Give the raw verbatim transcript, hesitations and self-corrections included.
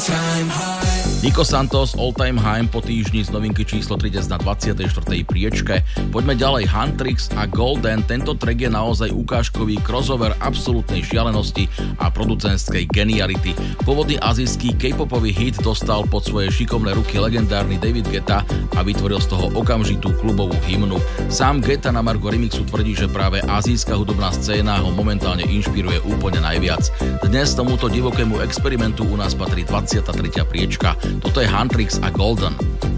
Nico Santos, All Time High po týždni z novinky číslo tridsať na dvadsiatej štvrtej priečke. Poďme ďalej, Huntrix a Golden. Tento track je naozaj ukážkový crossover absolútnej šialenosti a producentskej geniality. Pôvodný azijský K-popový hit dostal pod svoje šikovné ruky legendárny David Guetta a vytvoril z toho okamžitú klubovú hymnu. Sám Guetta na margo remixu tvrdí, že práve azijská hudobná scéna ho momentálne inšpiruje úplne najviac. Dnes tomuto divokému experimentu u nás patrí dvadsiata tretia priečka. Toto je Huntrix a Golden.